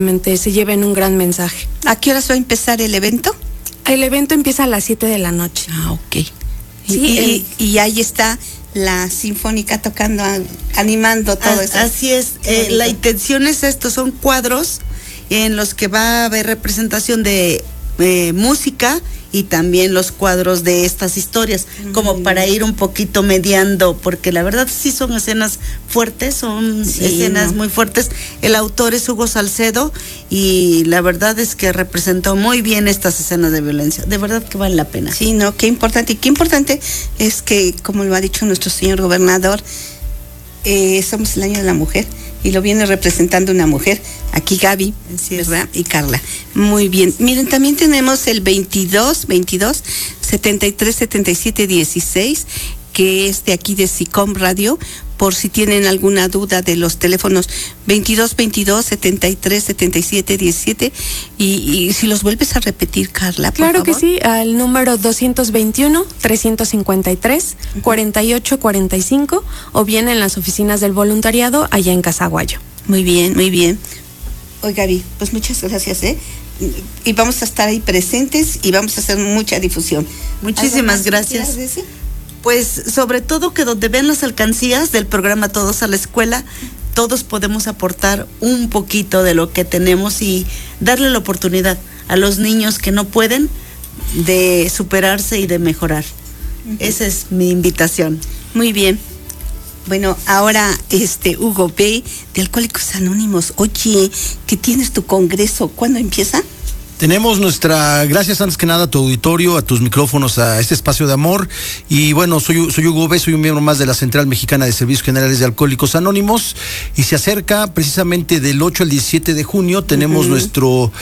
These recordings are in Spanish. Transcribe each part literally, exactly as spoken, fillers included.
se lleven un gran mensaje. ¿A qué horas va a empezar el evento? El evento empieza a las siete de la noche. Ah, ok. Sí, y, el... y, y ahí está la Sinfónica tocando, animando todo ah, eso. Así es, eh, la intención es esto, son cuadros en los que va a haber representación de eh, música y también los cuadros de estas historias, mm. como para ir un poquito mediando, porque la verdad sí son escenas fuertes, son sí, escenas no. muy fuertes. El autor es Hugo Salcedo y la verdad es que representó muy bien estas escenas de violencia, de verdad que vale la pena. Sí, no, qué importante, y qué importante es que, como lo ha dicho nuestro señor gobernador, eh, somos el año de la mujer, y lo viene representando una mujer, aquí Gaby, ¿verdad? Y Carla. Muy bien. Miren, también tenemos el veintidós, veintidós, setenta y tres, setenta y siete, dieciséis, que es de aquí de SICOM Radio, por si tienen alguna duda de los teléfonos veintidós, veintidós, setenta y tres, setenta y siete, diecisiete, y, y si los vuelves a repetir, Carla, por Claro favor. que sí, al número doscientos veintiuno, trescientos cincuenta y tres, cuarenta y ocho cuarenta y cinco, o bien en las oficinas del voluntariado allá en Casaguayo. Muy bien, muy bien. Oiga, Gaby, pues muchas gracias, ¿eh? Y vamos a estar ahí presentes y vamos a hacer mucha difusión. Muchísimas gracias. Pues sobre todo que donde ven las alcancías del programa Todos a la Escuela, todos podemos aportar un poquito de lo que tenemos y darle la oportunidad a los niños que no pueden de superarse y de mejorar. Uh-huh. Esa es mi invitación. Muy bien. Bueno, ahora este Hugo B. de Alcohólicos Anónimos, oye, que tienes tu congreso, ¿cuándo empieza? Tenemos nuestra, gracias antes que nada a tu auditorio, a tus micrófonos, a este espacio de amor. Y bueno, soy, soy Hugo B., soy un miembro más de la Central Mexicana de Servicios Generales de Alcohólicos Anónimos. Y se acerca precisamente del ocho al diecisiete de junio, tenemos uh-huh. nuestro,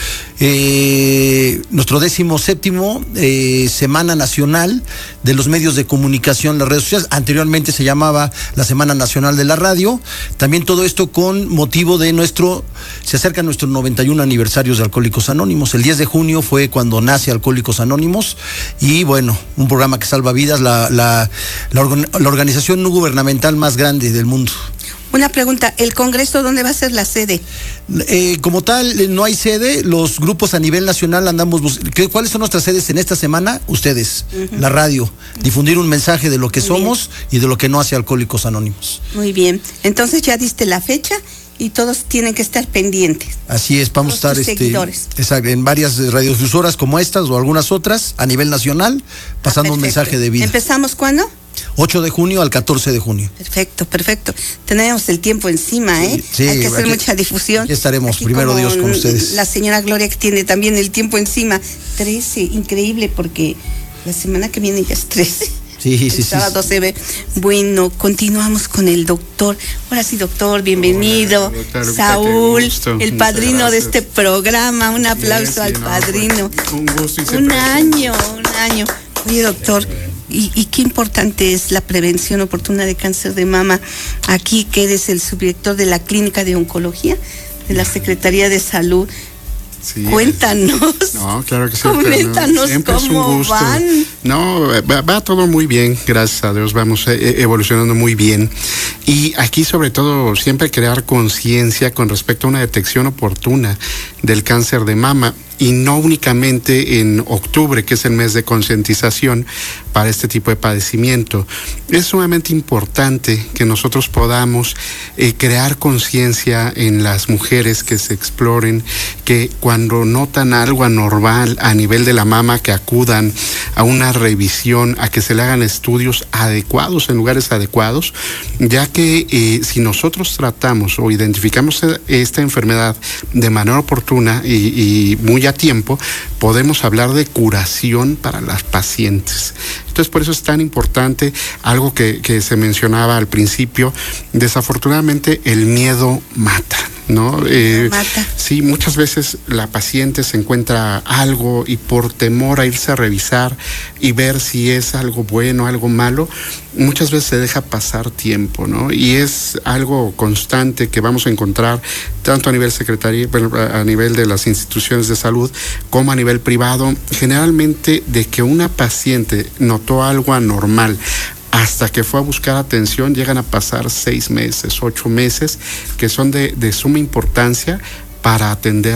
eh, nuestro décimo séptimo eh, Semana Nacional de los Medios de Comunicación, las redes sociales. Anteriormente se llamaba la Semana Nacional de la Radio. También todo esto con motivo de nuestro, se acerca nuestro noventa y uno aniversarios de Alcohólicos Anónimos. El diez de junio fue cuando nace Alcohólicos Anónimos y bueno, un programa que salva vidas, la, la, la, organ, la organización no gubernamental más grande del mundo. Una pregunta, ¿el congreso dónde va a ser la sede? Eh, como tal, no hay sede, los grupos a nivel nacional andamos buscando. ¿Cuáles son nuestras sedes en esta semana? Ustedes, uh-huh. la radio, difundir un mensaje de lo que Muy somos bien. Y de lo que no hace Alcohólicos Anónimos. Muy bien, entonces ya diste la fecha y todos tienen que estar pendientes. Así es, vamos a estar este, exacto, en varias radiodifusoras como estas o algunas otras a nivel nacional, pasando ah, un mensaje de vida. ¿Empezamos cuándo? ocho de junio al catorce de junio. Perfecto, perfecto. Tenemos el tiempo encima, ¿eh? Sí, Hay que hacer aquí, mucha difusión. Aquí estaremos, aquí primero Dios, con ustedes. La señora Gloria que tiene también el tiempo encima. trece, increíble, porque la semana que viene ya es trece. Sí, sí, sí. El sábado se ve. Bueno, continuamos con el doctor. Ahora sí, doctor, bienvenido. Hola, doctor, Saúl, gusto, el padrino de este programa. Un aplauso sí, al sí, padrino. No, un gusto. Y un año, un año. Oye, doctor, y, y qué importante es la prevención oportuna de cáncer de mama. Aquí que eres el subdirector de la Clínica de Oncología de la Secretaría de Salud. Sí, Cuéntanos. No, claro que sí. Coméntanos no, cómo van. No, va, va todo muy bien, gracias a Dios, vamos evolucionando muy bien. Y aquí sobre todo siempre crear conciencia con respecto a una detección oportuna del cáncer de mama. Y no únicamente en octubre, que es el mes de concientización para este tipo de padecimiento. Es sumamente importante que nosotros podamos eh, crear conciencia en las mujeres, que se exploren, que cuando notan algo anormal a nivel de la mama, que acudan a una revisión, a que se le hagan estudios adecuados en lugares adecuados, ya que eh, si nosotros tratamos o identificamos esta enfermedad de manera oportuna y, y muy a tiempo, podemos hablar de curación para las pacientes. Entonces, por eso es tan importante algo que, que se mencionaba al principio. Desafortunadamente, el miedo mata, ¿no? Eh, mata. Sí, muchas veces la paciente se encuentra algo y por temor a irse a revisar y ver si es algo bueno, algo malo, muchas veces se deja pasar tiempo, ¿no? Y es algo constante que vamos a encontrar tanto a nivel secretaría, a nivel de las instituciones de salud, como a nivel privado, generalmente de que una paciente notó algo anormal hasta que fue a buscar atención, llegan a pasar seis meses, ocho meses, que son de, de suma importancia para atender